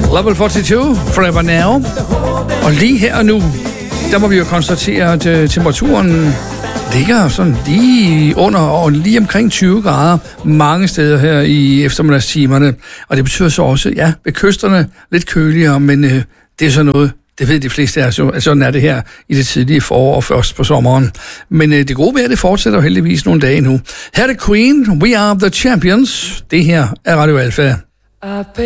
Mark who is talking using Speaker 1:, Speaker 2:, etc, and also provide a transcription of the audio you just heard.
Speaker 1: Level 42, Forever Now. Og lige her og nu, der må vi jo konstatere, at temperaturen ligger sådan lige under og lige omkring 20 grader mange steder her i eftermiddagstimerne. Og det betyder så også, ja, ved kysterne lidt køligere, men det er så noget, det ved de fleste af os, sådan er det her i det tidlige forår og først på sommeren. Men det gode vejr, det fortsætter heldigvis nogle dage nu. Her er det Queen, We Are The Champions. Det her er Radio Alpha.